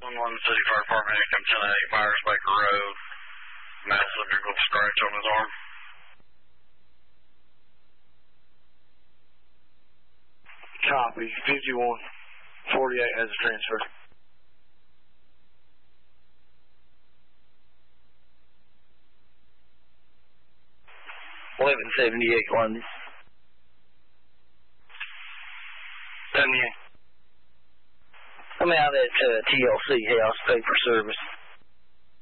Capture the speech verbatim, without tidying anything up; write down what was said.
one one City Fire Department, income ten eight, Myers Baker Road. Massive vehicle scratch on his arm. Copy. fifty-one forty-eight has a transfer. eleven seventy-eight London. seventy-eight. I'm out at uh, T L C house, pay for service.